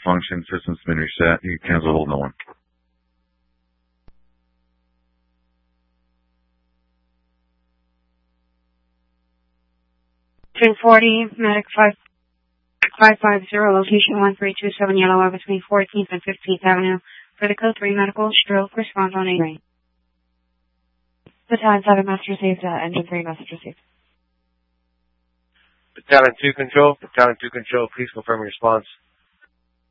malfunction. System's been reset. You can cancel hold on. 1040, Medic 550, location 1327 Yellow Hour between 14th and 15th Avenue. For the Code 3 medical stroke, response on 8. Battalion 7, message received, engine 3, message received. Battalion 2 Control, please confirm your response.